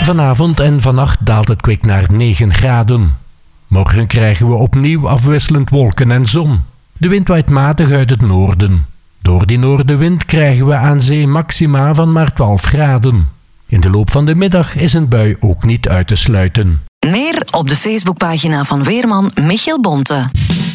Vanavond en vannacht daalt het kwik naar 9 graden. Morgen krijgen we opnieuw afwisselend wolken en zon. De wind waait matig uit het noorden. Door die noordenwind krijgen we aan zee maxima van maar 12 graden. In de loop van de middag is een bui ook niet uit te sluiten. Meer op de Facebookpagina van weerman Michiel Bonte.